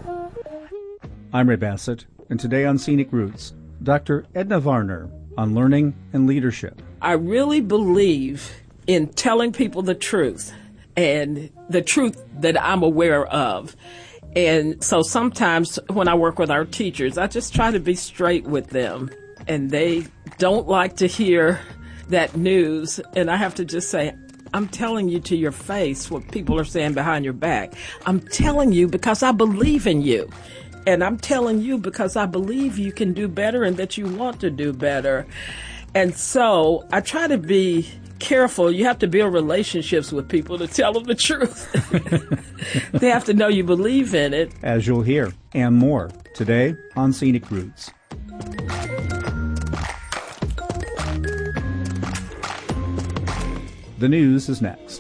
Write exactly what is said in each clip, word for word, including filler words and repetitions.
I'm Ray Bassett, and today on Scenic Roots, Doctor Edna Varner on learning and leadership. I really believe in telling people the truth, and the truth that I'm aware of. And so sometimes when I work with our teachers, I just try to be straight with them, and they don't like to hear that news. And I have to just say, I'm telling you to your face what people are saying behind your back. I'm telling you because I believe in you. And I'm telling you because I believe you can do better and that you want to do better. And so I try to be careful. You have to build relationships with people to tell them the truth. They have to know you believe in it. As you'll hear, and more, today on Scenic Roots. The news is next.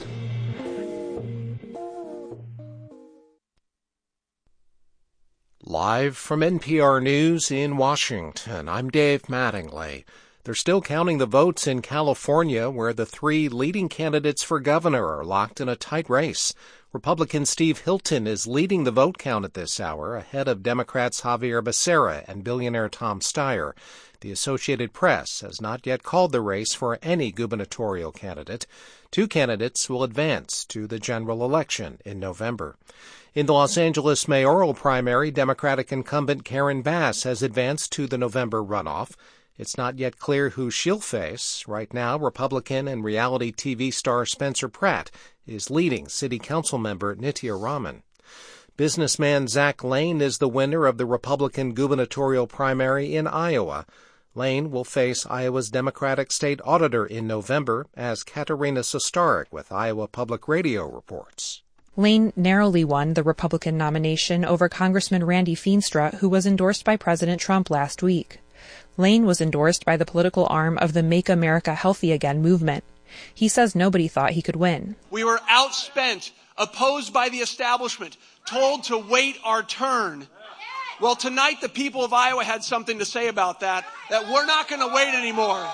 Live from N P R News in Washington, I'm Dave Mattingly. They're still counting the votes in California, where the three leading candidates for governor are locked in a tight race. Republican Steve Hilton is leading the vote count at this hour, ahead of Democrats Javier Becerra and billionaire Tom Steyer. The Associated Press has not yet called the race for any gubernatorial candidate. Two candidates will advance to the general election in November. In the Los Angeles mayoral primary, Democratic incumbent Karen Bass has advanced to the November runoff. It's not yet clear who she'll face. Right now, Republican and reality T V star Spencer Pratt is leading City Council member Nitya Raman. Businessman Zach Lane is the winner of the Republican gubernatorial primary in Iowa. Lane will face Iowa's Democratic state auditor in November, as Katerina Sostarek with Iowa Public Radio reports. Lane narrowly won the Republican nomination over Congressman Randy Feenstra, who was endorsed by President Trump last week. Lane was endorsed by the political arm of the Make America Healthy Again movement. He says nobody thought he could win. We were outspent, opposed by the establishment, told to wait our turn. Well, tonight the people of Iowa had something to say about that, that we're not going to wait anymore.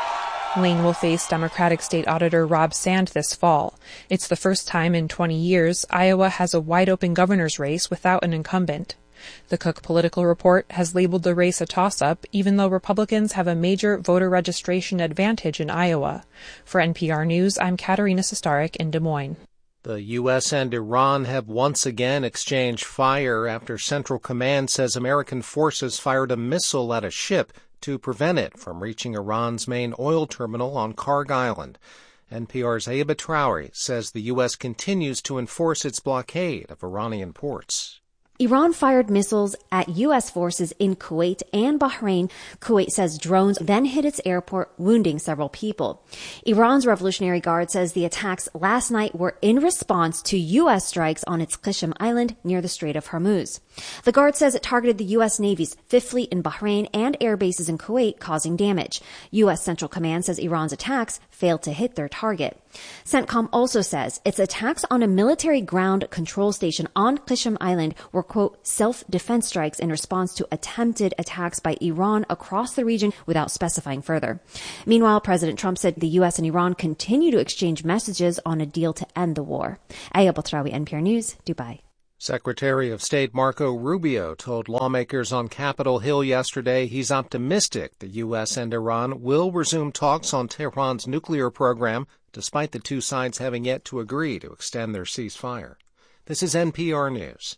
Lane will face Democratic State Auditor Rob Sand this fall. It's the first time in twenty years Iowa has a wide-open governor's race without an incumbent. The Cook Political Report has labeled the race a toss-up, even though Republicans have a major voter registration advantage in Iowa. For N P R News, I'm Katerina Sostarek in Des Moines. The U S and Iran have once again exchanged fire after Central Command says American forces fired a missile at a ship to prevent it from reaching Iran's main oil terminal on Karg Island. N P R's Ayba Traori says the U S continues to enforce its blockade of Iranian ports. Iran fired missiles at U S forces in Kuwait and Bahrain. Kuwait says drones then hit its airport, wounding several people. Iran's Revolutionary Guard says the attacks last night were in response to U S strikes on its Qishm Island near the Strait of Hormuz. The Guard says it targeted the U S Navy's Fifth Fleet in Bahrain and air bases in Kuwait, causing damage. U S Central Command says Iran's attacks failed to hit their target. CENTCOM also says its attacks on a military ground control station on Qishm Island were, quote, self-defense strikes in response to attempted attacks by Iran across the region without specifying further. Meanwhile, President Trump said the U S and Iran continue to exchange messages on a deal to end the war. Ayba Traori, N P R News, Dubai. Secretary of State Marco Rubio told lawmakers on Capitol Hill yesterday he's optimistic the U S and Iran will resume talks on Tehran's nuclear program, despite the two sides having yet to agree to extend their ceasefire. This is N P R News.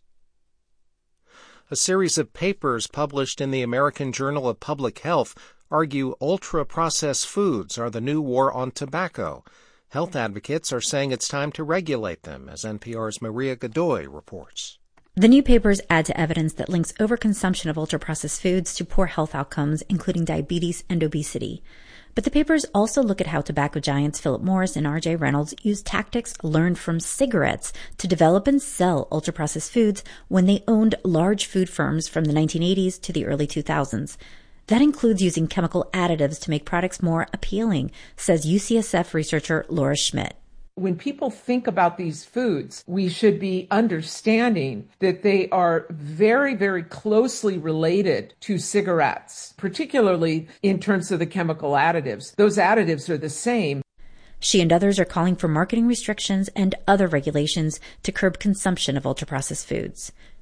A series of papers published in the American Journal of Public Health argue ultra-processed foods are the new war on tobacco. Health advocates are saying it's time to regulate them, as N P R's Maria Godoy reports. The new papers add to evidence that links overconsumption of ultra-processed foods to poor health outcomes, including diabetes and obesity. But the papers also look at how tobacco giants Philip Morris and R J Reynolds used tactics learned from cigarettes to develop and sell ultra-processed foods when they owned large food firms from the nineteen eighties to the early two thousands. That includes using chemical additives to make products more appealing, says U C S F researcher Laura Schmidt. When people think about these foods, we should be understanding that they are very, very closely related to cigarettes, particularly in terms of the chemical additives. Those additives are the same. She and others are calling for marketing restrictions and other regulations to curb consumption of ultra-processed foods.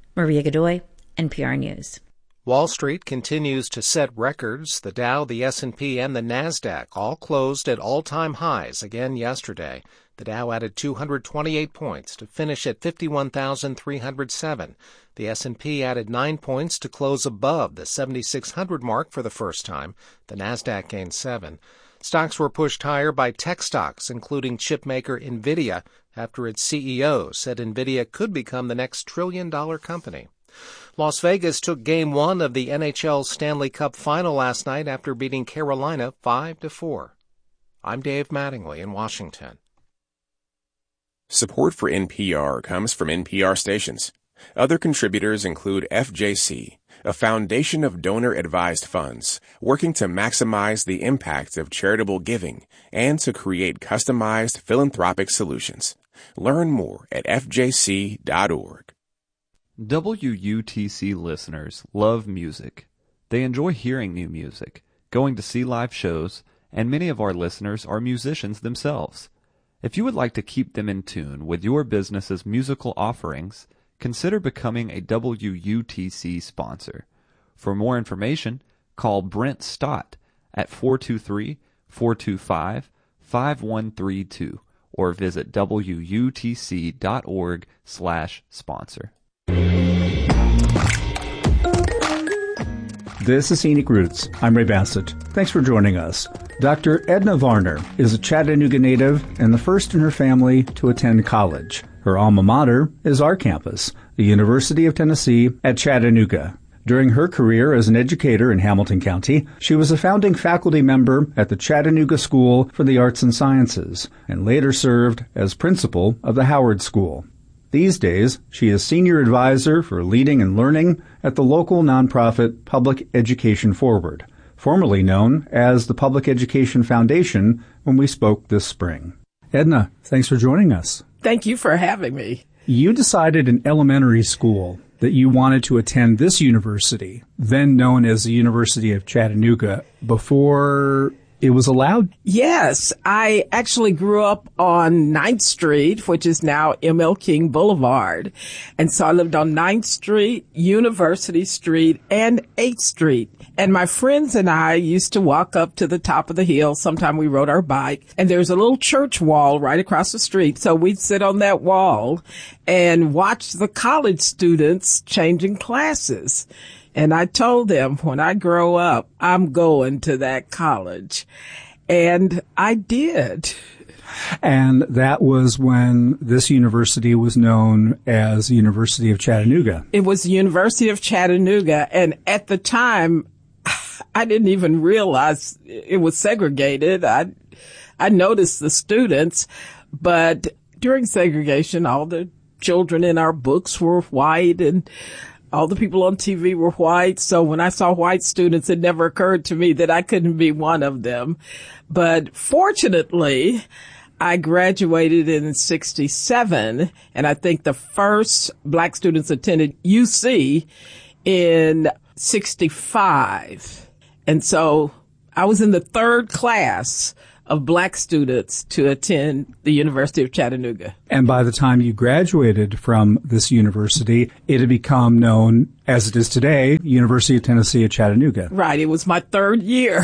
Maria Godoy, N P R News. Wall Street continues to set records. The Dow, the S and P, and the NASDAQ all closed at all-time highs again yesterday. The Dow added two hundred twenty-eight points to finish at fifty-one thousand three hundred seven. The S and P added nine points to close above the seventy-six hundred mark for the first time. The NASDAQ gained seven. Stocks were pushed higher by tech stocks, including chipmaker NVIDIA, after its C E O said NVIDIA could become the next trillion-dollar company. Las Vegas took Game one of the N H L Stanley Cup Final last night after beating Carolina five to four. I'm Dave Mattingly in Washington. Support for N P R comes from N P R stations. Other contributors include F J C, a foundation of donor-advised funds working to maximize the impact of charitable giving and to create customized philanthropic solutions. Learn more at f j c dot org. W U T C listeners love music. They enjoy hearing new music, going to see live shows, and many of our listeners are musicians themselves. If you would like to keep them in tune with your business's musical offerings, consider becoming a W U T C sponsor. For more information, call Brent Stott at four two three, four two five, five one three two or visit w u t c dot org slash sponsor. This is Scenic Roots. I'm Ray Bassett. Thanks for joining us. Doctor Edna Varner is a Chattanooga native and the first in her family to attend college. Her alma mater is our campus, the University of Tennessee at Chattanooga. During her career as an educator in Hamilton County, she was a founding faculty member at the Chattanooga School for the Arts and Sciences and later served as principal of the Howard School. These days, she is senior advisor for leading and learning at the local nonprofit Public Education Forward, formerly known as the Public Education Foundation, when we spoke this spring. Edna, thanks for joining us. Thank you for having me. You decided in elementary school that you wanted to attend this university, then known as the University of Chattanooga, before it was allowed? Yes, I actually grew up on ninth Street, which is now M L King Boulevard. And so I lived on ninth Street, University Street, and eighth Street. And my friends and I used to walk up to the top of the hill. Sometime we rode our bike. And there's a little church wall right across the street. So we'd sit on that wall and watch the college students changing classes. And I told them, when I grow up, I'm going to that college. And I did. And that was when this university was known as the University of Chattanooga. It was the University of Chattanooga. And at the time, I didn't even realize it was segregated. I, I noticed the students, but during segregation, all the children in our books were white and all the people on T V were white. So when I saw white students, it never occurred to me that I couldn't be one of them. But fortunately, I graduated in sixty-seven, and I think the first black students attended U C in sixty-five. And so I was in the third class of black students to attend the University of Chattanooga. And by the time you graduated from this university, it had become known as it is today, University of Tennessee at Chattanooga. Right. It was my third year.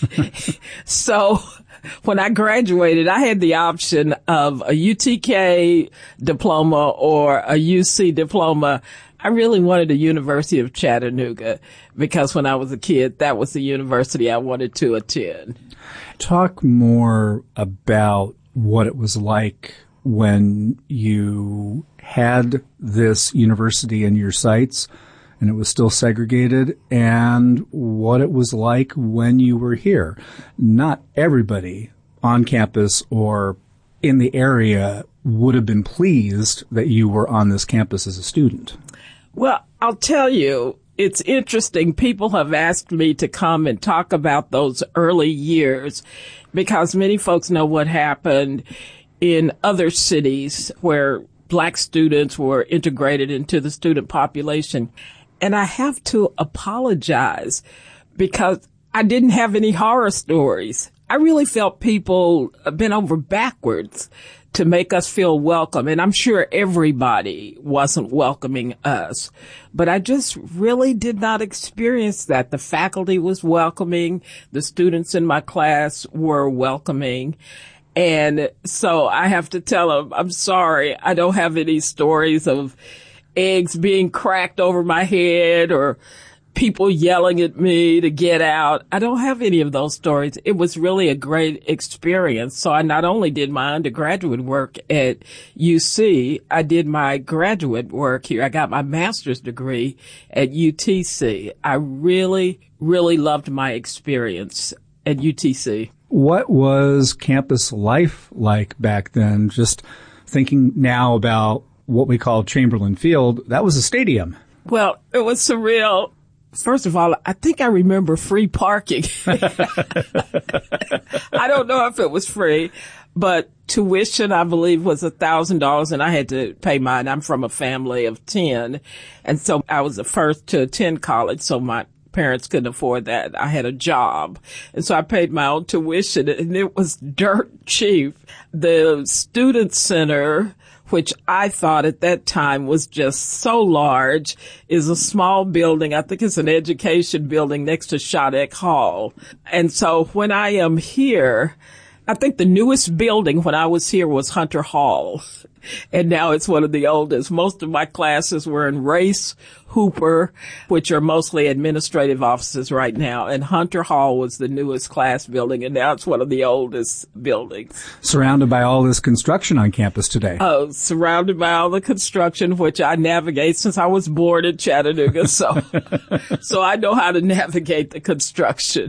So when I graduated, I had the option of a U T K diploma or a U C diploma. I really wanted a University of Chattanooga because when I was a kid, that was the university I wanted to attend. Talk more about what it was like when you had this university in your sights and it was still segregated, and what it was like when you were here. Not everybody on campus or in the area would have been pleased that you were on this campus as a student. Well, I'll tell you, it's interesting. People have asked me to come and talk about those early years because many folks know what happened in other cities where black students were integrated into the student population. And I have to apologize because I didn't have any horror stories. I really felt people bent over backwards to make us feel welcome. And I'm sure everybody wasn't welcoming us, but I just really did not experience that. The faculty was welcoming. The students in my class were welcoming. And so I have to tell them, I'm sorry, I don't have any stories of eggs being cracked over my head or people yelling at me to get out. I don't have any of those stories. It was really a great experience. So I not only did my undergraduate work at U C, I did my graduate work here. I got my master's degree at U T C. I really, really loved my experience at U T C. What was campus life like back then? Just thinking now about what we call Chamberlain Field, that was a stadium. Well, it was surreal. First of all, I think I remember free parking. I don't know if it was free, but tuition, I believe, was a thousand dollars and I had to pay mine. I'm from a family of ten. And so I was the first to attend college. So my parents couldn't afford that. I had a job. And so I paid my own tuition and it was dirt cheap. The student center, which I thought at that time was just so large, is a small building. I think it's an education building next to Shattuck Hall. And so when I am here, I think the newest building when I was here was Hunter Hall. And now it's one of the oldest. Most of my classes were in Race, Hooper, which are mostly administrative offices right now. And Hunter Hall was the newest class building, and now it's one of the oldest buildings. Surrounded by all this construction on campus today. Oh, surrounded by all the construction, which I navigate since I was born in Chattanooga. So, so I know how to navigate the construction.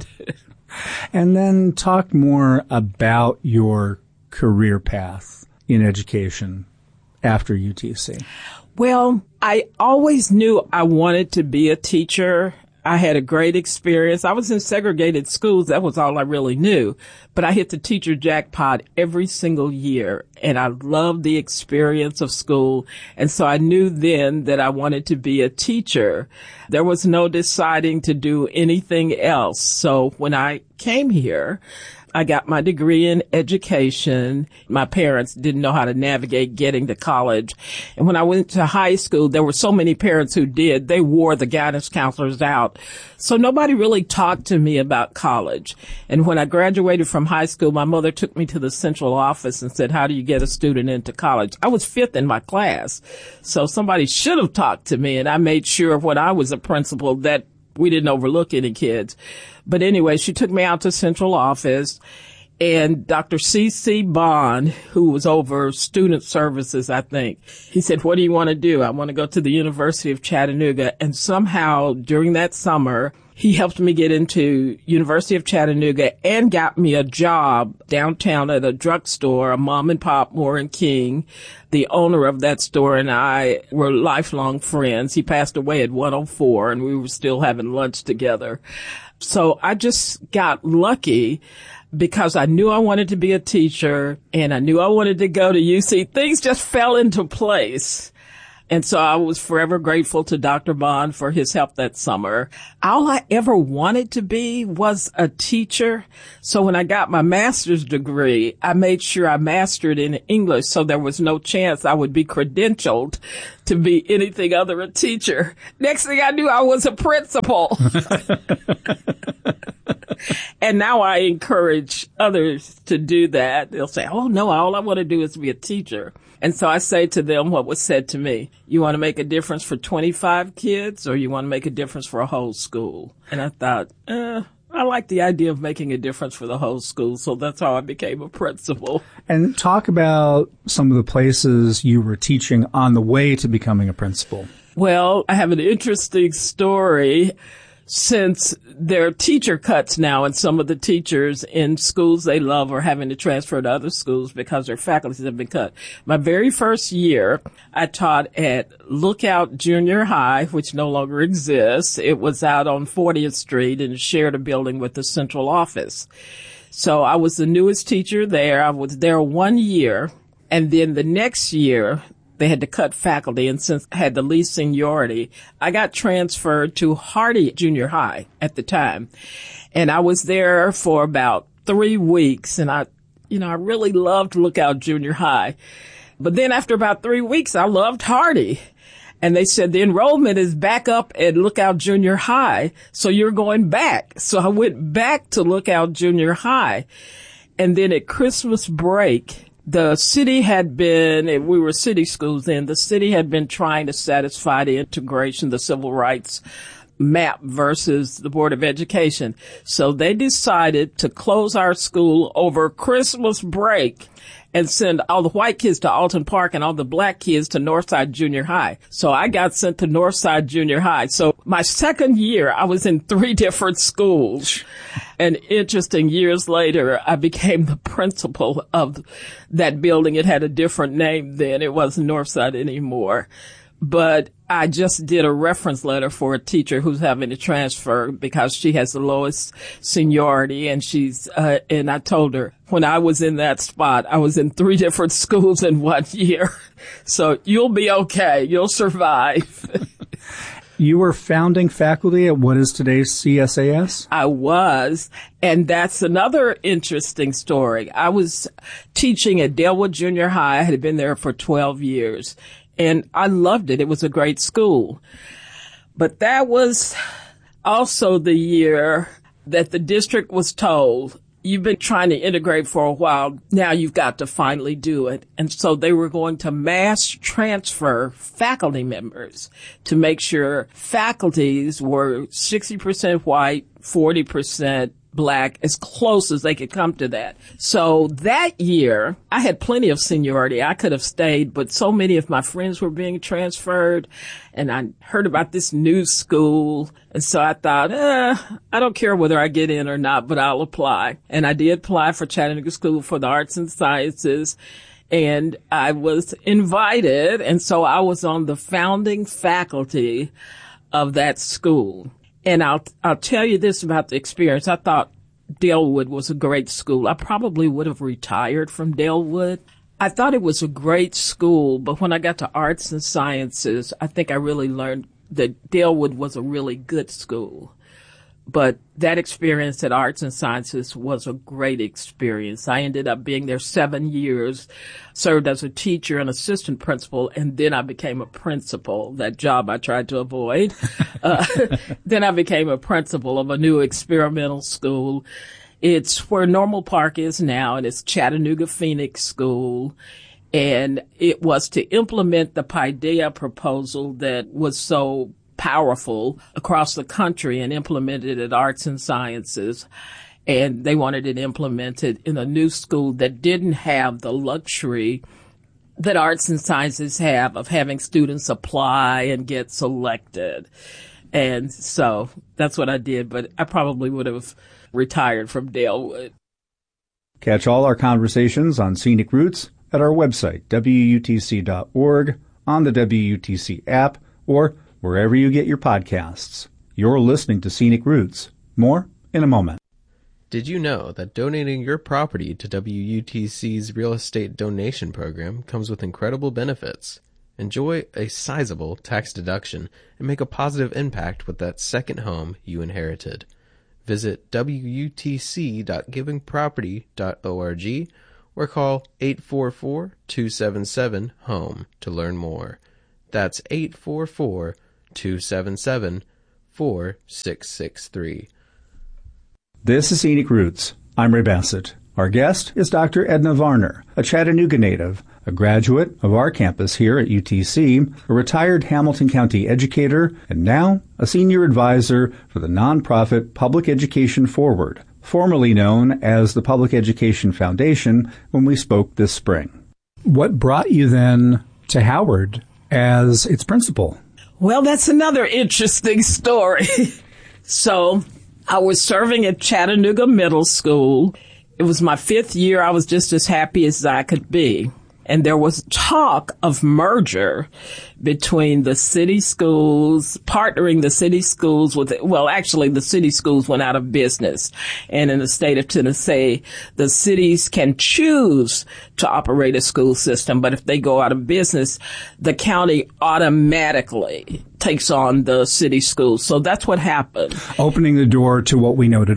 And then talk more about your career path in education after U T C. Well, I always knew I wanted to be a teacher. I had a great experience. I was in segregated schools. That was all I really knew. But I hit the teacher jackpot every single year. And I loved the experience of school. And so I knew then that I wanted to be a teacher. There was no deciding to do anything else. So when I came here, I got my degree in education. My parents didn't know how to navigate getting to college. And when I went to high school, there were so many parents who did. They wore the guidance counselors out. So nobody really talked to me about college. And when I graduated from high school, my mother took me to the central office and said, how do you get a student into college? I was fifth in my class. So somebody should have talked to me. And I made sure when I was a principal that we didn't overlook any kids. But anyway, she took me out to central office, and Doctor C C Bond, who was over student services, I think, he said, what do you want to do? I want to go to the University of Chattanooga. And somehow during that summer, he helped me get into University of Chattanooga and got me a job downtown at a drugstore, a mom and pop, Moore and King. The owner of that store and I were lifelong friends. He passed away at one oh four and we were still having lunch together. So I just got lucky because I knew I wanted to be a teacher and I knew I wanted to go to U C. Things just fell into place. And so I was forever grateful to Doctor Bond for his help that summer. All I ever wanted to be was a teacher. So when I got my master's degree, I made sure I mastered in English so there was no chance I would be credentialed to be anything other than a teacher. Next thing I knew, I was a principal. And now I encourage others to do that. They'll say, oh, no, all I want to do is be a teacher. And so I say to them what was said to me. You want to make a difference for twenty-five kids or you want to make a difference for a whole school? And I thought, eh, I like the idea of making a difference for the whole school. So that's how I became a principal. And talk about some of the places you were teaching on the way to becoming a principal. Well, I have an interesting story. Since there are teacher cuts now and some of the teachers in schools they love are having to transfer to other schools because their faculties have been cut. My very first year, I taught at Lookout Junior High, which no longer exists. It was out on fortieth Street and shared a building with the central office. So I was the newest teacher there. I was there one year. And then the next year, they had to cut faculty, and since I had the least seniority, I got transferred to Hardy Junior High at the time. And I was there for about three weeks, and I, you know, I really loved Lookout Junior High. But then after about three weeks, I loved Hardy. And they said, the enrollment is back up at Lookout Junior High, so you're going back. So I went back to Lookout Junior High. And then at Christmas break, the city had been, we were city schools then, the city had been trying to satisfy the integration, the civil rights map versus the Board of Education. So they decided to close our school over Christmas break and send all the white kids to Alton Park and all the black kids to Northside Junior High. So I got sent to Northside Junior High. So my second year, I was in three different schools. And interesting, years later, I became the principal of that building. It had a different name then. It wasn't Northside anymore. But I just did a reference letter for a teacher who's having to transfer because she has the lowest seniority, and she's, uh, and I told her when I was in that spot, I was in three different schools in one year. So you'll be okay. You'll survive. You were founding faculty at what is today's C S A S? I was, and that's another interesting story. I was teaching at Dalewood Junior High. I had been there for twelve years. And I loved it. It was a great school. But that was also the year that the district was told, you've been trying to integrate for a while. Now you've got to finally do it. And so they were going to mass transfer faculty members to make sure faculties were sixty percent white, forty percent black, as close as they could come to that. So that year, I had plenty of seniority. I could have stayed, but so many of my friends were being transferred, and I heard about this new school. And so I thought, eh, I don't care whether I get in or not, but I'll apply. And I did apply for Chattanooga School for the Arts and Sciences, and I was invited. And so I was on the founding faculty of that school. And I'll, I'll tell you this about the experience. I thought Dalewood was a great school. I probably would have retired from Dalewood. I thought it was a great school, but when I got to arts and sciences, I think I really learned that Dalewood was a really good school. But that experience at Arts and Sciences was a great experience. I ended up being there seven years, served as a teacher and assistant principal, and then I became a principal, that job I tried to avoid. uh, then I became a principal of a new experimental school. It's where Normal Park is now, and it's Chattanooga Phoenix School. And it was to implement the Paideia proposal that was so powerful across the country and implemented at Arts and Sciences. And they wanted it implemented in a new school that didn't have the luxury that Arts and Sciences have of having students apply and get selected. And so that's what I did, but I probably would have retired from Dalewood. Catch all our conversations on Scenic Roots at our website, W U T C dot org, on the W U T C app, or wherever you get your podcasts. You're listening to Scenic Roots. More in a moment. Did you know that donating your property to W U T C's real estate donation program comes with incredible benefits? Enjoy a sizable tax deduction and make a positive impact with that second home you inherited. Visit W U T C dot giving property dot org or call eight four four, two seven seven, HOME to learn more. That's eight four four, two seven seven, four six six three. This is Scenic Roots. I'm Ray Bassett. Our guest is Doctor Edna Varner, a Chattanooga native, a graduate of our campus here at U T C, a retired Hamilton County educator, and now a senior advisor for the nonprofit Public Education Forward, formerly known as the Public Education Foundation, when we spoke this spring. What brought you then to Howard as its principal? Well, that's another interesting story. So I was serving at Chattanooga Middle School. It was my fifth year. I was just as happy as I could be. And there was talk of merger between the city schools, partnering the city schools with, well, actually the city schools went out of business. And in the state of Tennessee, the cities can choose to operate a school system, but if they go out of business, the county automatically takes on the city schools. So that's what happened. Opening the door to what we know today.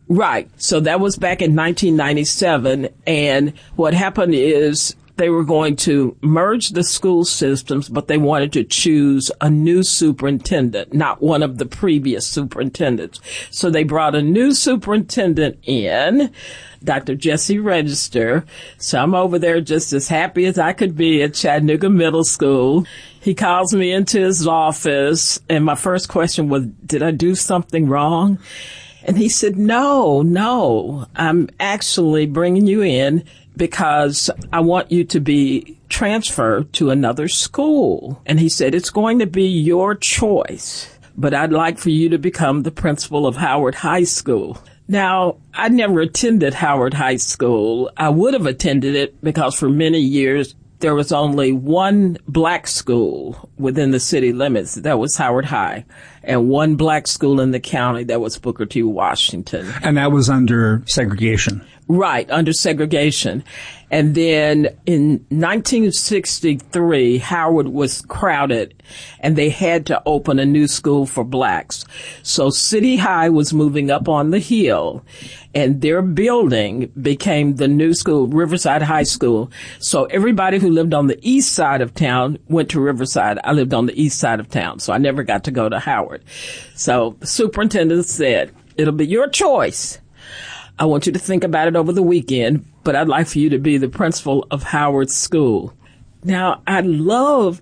Right. So that was back in nineteen ninety-seven. And what happened is they were going to merge the school systems, but they wanted to choose a new superintendent, not one of the previous superintendents. So they brought a new superintendent in, Doctor Jesse Register. So I'm over there just as happy as I could be at Chattanooga Middle School. He calls me into his office, and my first question was, did I do something wrong? And he said, no, no, I'm actually bringing you in because I want you to be transferred to another school. And he said, it's going to be your choice, but I'd like for you to become the principal of Howard High School. Now, I never attended Howard High School. I would have attended it because for many years there was only one black school within the city limits. That was Howard High. And one black school in the county. That was Booker T. Washington. And that was under segregation. Right, under segregation. And then in nineteen sixty-three, Howard was crowded and they had to open a new school for blacks. So City High was moving up on the hill and their building became the new school, Riverside High School. So everybody who lived on the east side of town went to Riverside. I lived on the east side of town, so I never got to go to Howard. So the superintendent said, it'll be your choice. I want you to think about it over the weekend, but I'd like for you to be the principal of Howard School. Now, I loved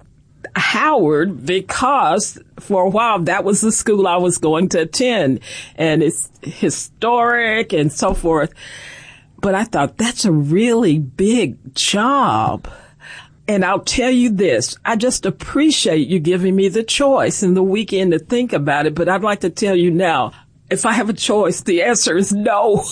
Howard because for a while that was the school I was going to attend, and it's historic and so forth. But I thought that's a really big job. And I'll tell you this, I just appreciate you giving me the choice and the weekend to think about it, but I'd like to tell you now, if I have a choice, the answer is no.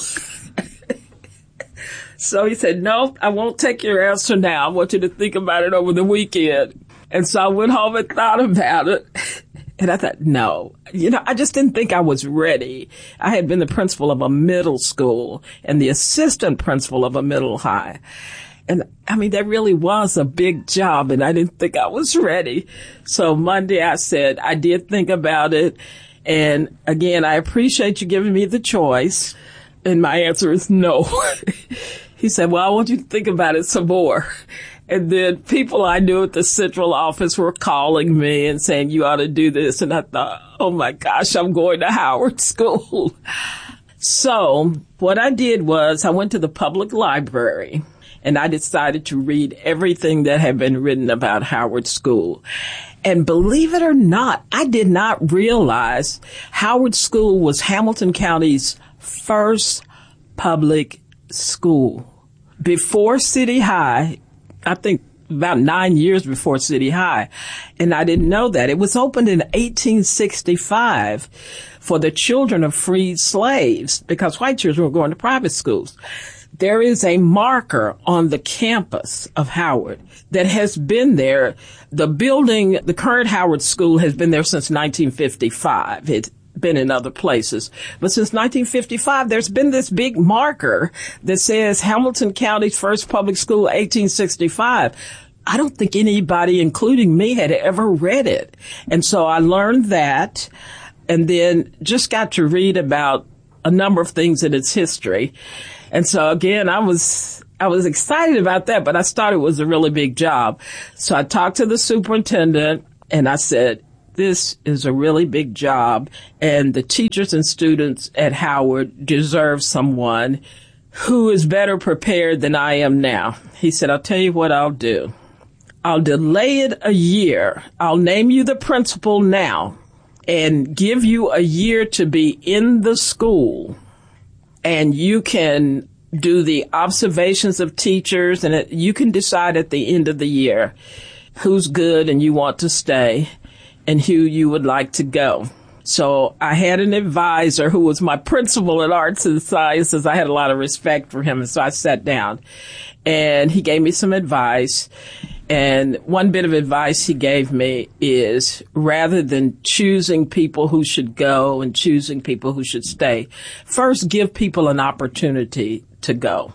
So he said, no, I won't take your answer now. I want you to think about it over the weekend. And so I went home and thought about it. And I thought, no, you know, I just didn't think I was ready. I had been the principal of a middle school and the assistant principal of a middle high. And I mean, that really was a big job and I didn't think I was ready. So Monday I said, I did think about it. And again, I appreciate you giving me the choice. And my answer is no. He said, well, I want you to think about it some more. And then people I knew at the central office were calling me and saying, you ought to do this. And I thought, oh my gosh, I'm going to Howard School. So what I did was I went to the public library and I decided to read everything that had been written about Howard School. And believe it or not, I did not realize Howard School was Hamilton County's first public school. Before City High, I think about nine years before City High, and I didn't know that. It was opened in eighteen sixty-five for the children of freed slaves because white children were going to private schools. There is a marker on the campus of Howard that has been there. The building, the current Howard School has been there since nineteen fifty-five. It's been in other places. But since nineteen fifty-five, there's been this big marker that says Hamilton County's first public school, eighteen sixty-five. I don't think anybody, including me, had ever read it. And so I learned that and then just got to read about a number of things in its history. And so again, I was, I was excited about that, but I thought it was a really big job. So I talked to the superintendent and I said, this is a really big job and the teachers and students at Howard deserve someone who is better prepared than I am now. He said, I'll tell you what I'll do. I'll delay it a year. I'll name you the principal now and give you a year to be in the school. And you can do the observations of teachers and it, you can decide at the end of the year who's good and you want to stay and who you would like to go. So I had an advisor who was my principal in arts and sciences. I had a lot of respect for him. And so I sat down and he gave me some advice. And one bit of advice he gave me is rather than choosing people who should go and choosing people who should stay, first give people an opportunity to go.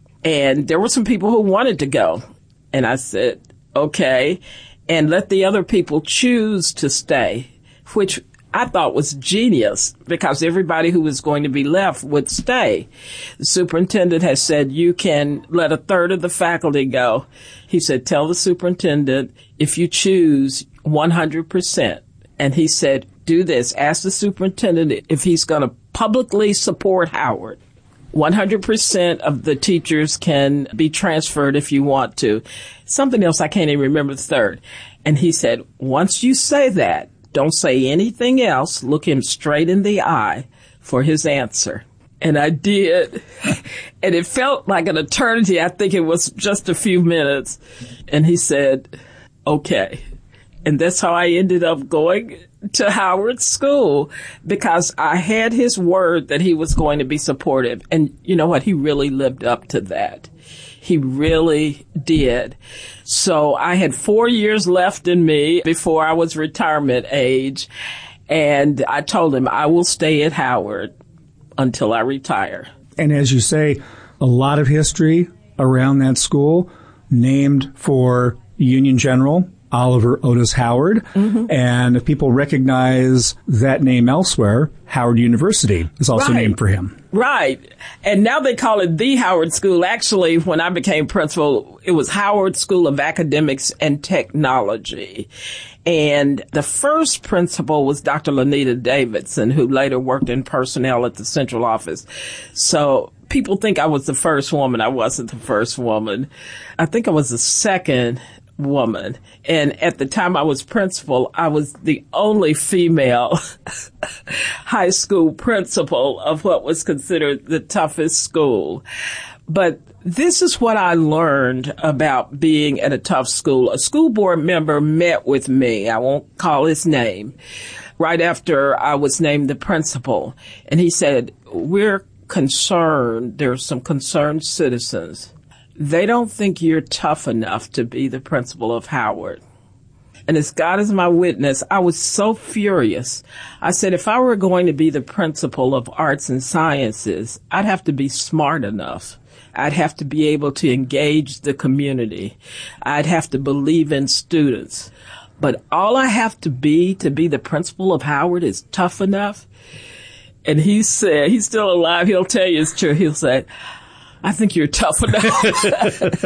And there were some people who wanted to go. And I said, okay, and let the other people choose to stay, which I thought was genius because everybody who was going to be left would stay. The superintendent has said you can let a third of the faculty go. He said, tell the superintendent if you choose one hundred percent. And he said, do this. Ask the superintendent if he's going to publicly support Howard. one hundred percent of the teachers can be transferred if you want to. Something else, I can't even remember the third. And he said, once you say that, don't say anything else. Look him straight in the eye for his answer. And I did. And it felt like an eternity. I think it was just a few minutes. And he said, okay. And that's how I ended up going to Howard School, because I had his word that he was going to be supportive. And you know what? He really lived up to that. He really did. So I had four years left in me before I was retirement age. And I told him I will stay at Howard until I retire. And as you say, a lot of history around that school, named for Union General Oliver Otis Howard. Mm-hmm. And if people recognize that name elsewhere, Howard University is also right. named for him. Right. And now they call it the Howard School. Actually, when I became principal, it was Howard School of Academics and Technology. And the first principal was Doctor Lanita Davidson, who later worked in personnel at the central office. So people think I was the first woman. I wasn't the first woman. I think I was the second woman. And at the time I was principal, I was the only female high school principal of what was considered the toughest school. But this is what I learned about being at a tough school. A school board member met with me. I won't call his name. Right after I was named the principal. And he said, we're concerned. There are some concerned citizens. They don't think you're tough enough to be the principal of Howard. And as God is my witness, I was so furious. I said, if I were going to be the principal of arts and sciences, I'd have to be smart enough. I'd have to be able to engage the community. I'd have to believe in students. But all I have to be to be the principal of Howard is tough enough. And he said, he's still alive. He'll tell you it's true. He'll say, I think you're tough enough.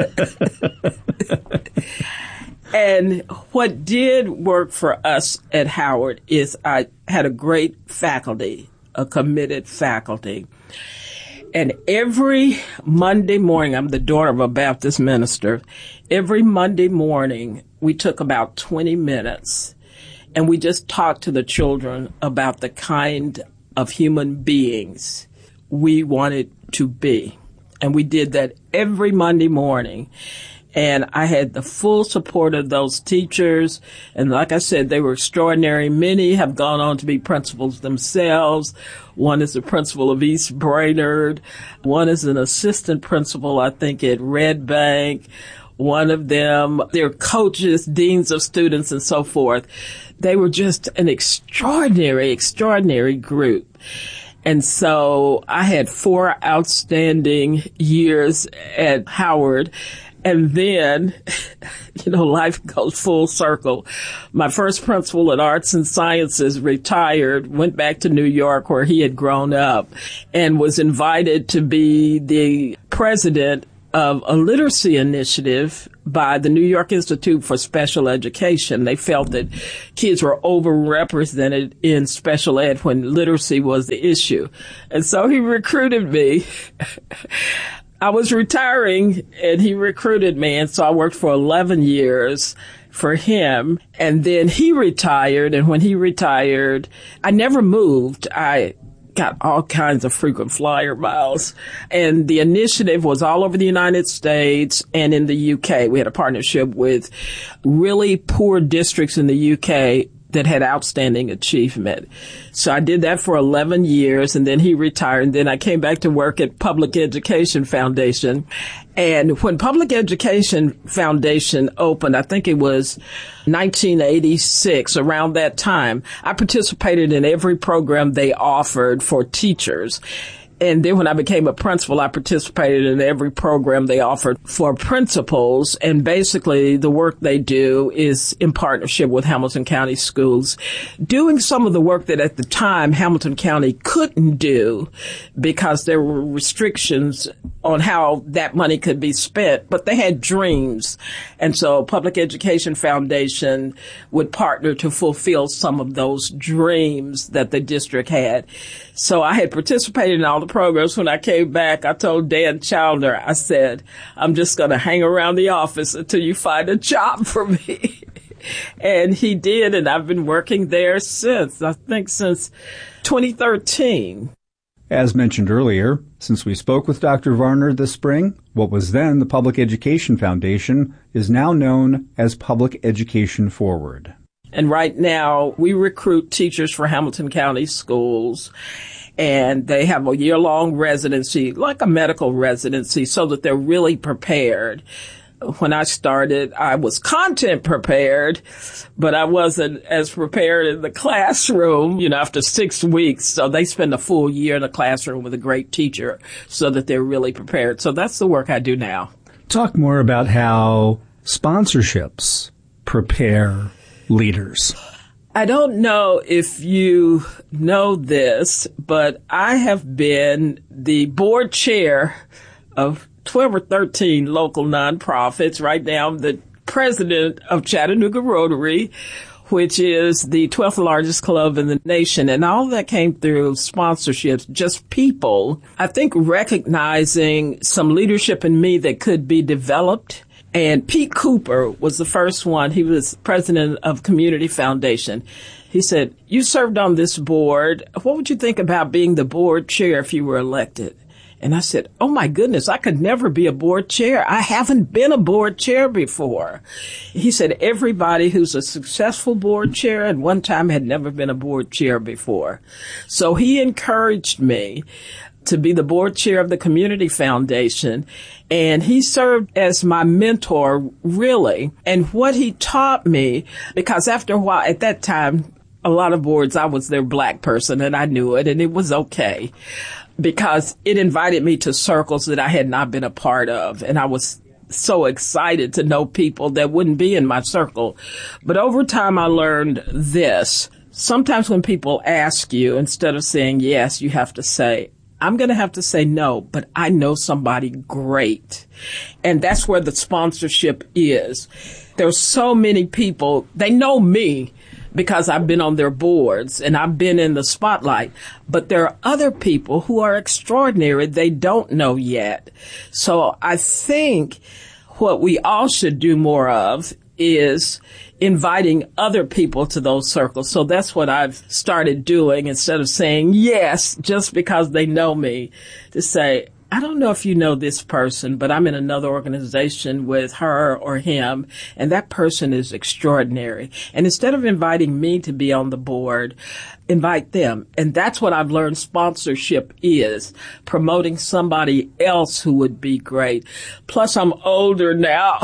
And what did work for us at Howard is I had a great faculty, a committed faculty. And every Monday morning, I'm the daughter of a Baptist minister, every Monday morning we took about twenty minutes and we just talked to the children about the kind of human beings we wanted to be. And we did that every Monday morning. And I had the full support of those teachers. And like I said, they were extraordinary. Many have gone on to be principals themselves. One is the principal of East Brainerd. One is an assistant principal, I think, at Red Bank. One of them, they're coaches, deans of students, and so forth. They were just an extraordinary, extraordinary group. And so I had four outstanding years at Howard. And then, you know, life goes full circle. My first principal at Arts and Sciences retired, went back to New York where he had grown up, and was invited to be the president of a literacy initiative by the New York Institute for Special Education. They felt that kids were overrepresented in special ed when literacy was the issue. And so he recruited me. I was retiring and he recruited me. And so I worked for eleven years for him. And then he retired. And when he retired, I never moved. I got all kinds of frequent flyer miles. And the initiative was all over the United States and in the U K. We had a partnership with really poor districts in the U K that had outstanding achievement. So I did that for eleven years, and then he retired, and then I came back to work at Public Education Foundation. And when Public Education Foundation opened, I think it was nineteen eighty-six, around that time, I participated in every program they offered for teachers. And then when I became a principal, I participated in every program they offered for principals. And basically the work they do is in partnership with Hamilton County Schools, doing some of the work that at the time Hamilton County couldn't do because there were restrictions on how that money could be spent. But they had dreams. And so Public Education Foundation would partner to fulfill some of those dreams that the district had. So I had participated in all the programs. When I came back, I told Dan Childer, I said, I'm just going to hang around the office until you find a job for me. And he did, and I've been working there since, I think since twenty thirteen. As mentioned earlier, since we spoke with Doctor Varner this spring, what was then the Public Education Foundation is now known as Public Education Forward. And right now, we recruit teachers for Hamilton County Schools, and they have a year-long residency, like a medical residency, so that they're really prepared. When I started, I was content prepared, but I wasn't as prepared in the classroom, you know, after six weeks. So they spend a full year in the classroom with a great teacher so that they're really prepared. So that's the work I do now. Talk more about how sponsorships prepare leaders. I don't know if you know this, but I have been the board chair of twelve or thirteen local nonprofits. Right now, I'm the president of Chattanooga Rotary, which is the twelfth largest club in the nation. And all that came through sponsorships, just people, I think, recognizing some leadership in me that could be developed. And Pete Cooper was the first one. He was president of Community Foundation. He said, you served on this board. What would you think about being the board chair if you were elected? And I said, oh, my goodness, I could never be a board chair. I haven't been a board chair before. He said everybody who's a successful board chair at one time had never been a board chair before. So he encouraged me to be the board chair of the Community Foundation. And he served as my mentor, really. And what he taught me, because after a while, at that time, a lot of boards, I was their black person, and I knew it, and it was okay, because it invited me to circles that I had not been a part of. And I was so excited to know people that wouldn't be in my circle. But over time, I learned this. Sometimes when people ask you, instead of saying yes, you have to say, I'm going to have to say no, but I know somebody great. And that's where the sponsorship is. There's so many people, they know me because I've been on their boards and I've been in the spotlight. But there are other people who are extraordinary they don't know yet. So I think what we all should do more of is inviting other people to those circles. So that's what I've started doing, instead of saying yes just because they know me, to say, I don't know if you know this person, but I'm in another organization with her or him, and that person is extraordinary. And instead of inviting me to be on the board, invite them. And that's what I've learned sponsorship is, promoting somebody else who would be great. Plus, I'm older now.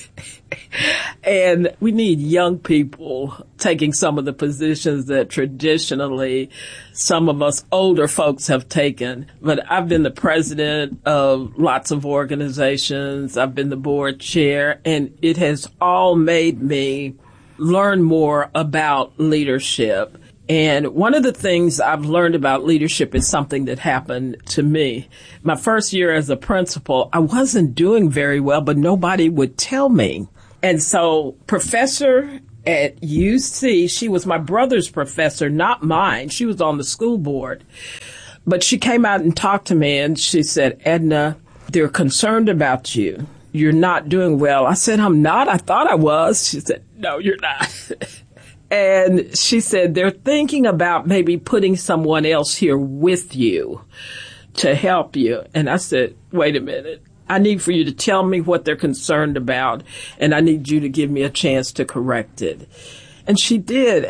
And we need young people taking some of the positions that traditionally some of us older folks have taken. But I've been the president of lots of organizations. I've been the board chair, and it has all made me learn more about leadership. And one of the things I've learned about leadership is something that happened to me. My first year as a principal, I wasn't doing very well, but nobody would tell me. And so professor at U C, she was my brother's professor, not mine. She was on the school board. But she came out and talked to me, and she said, Edna, they're concerned about you. You're not doing well. I said, I'm not. I thought I was. She said, no, you're not. And she said, they're thinking about maybe putting someone else here with you to help you. And I said, wait a minute. I need for you to tell me what they're concerned about, and I need you to give me a chance to correct it. And she did.